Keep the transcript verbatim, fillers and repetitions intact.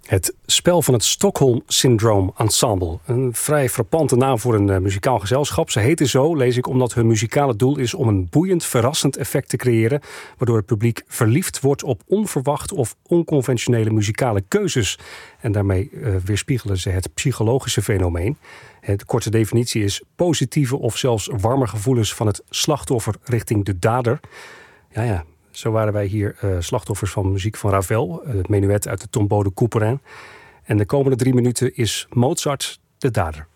Het spel van het Stockholm Syndrome Ensemble. Een vrij frappante naam voor een uh, muzikaal gezelschap. Ze heten zo, lees ik, omdat hun muzikale doel is om een boeiend, verrassend effect te creëren, waardoor het publiek verliefd wordt op onverwachte of onconventionele muzikale keuzes. En daarmee uh, weerspiegelen ze het psychologische fenomeen. De korte definitie is positieve of zelfs warme gevoelens van het slachtoffer richting de dader. Ja, ja. Zo waren wij hier uh, slachtoffers van muziek van Ravel, het menuet uit de Tombeau de Couperin. En de komende drie minuten is Mozart de dader.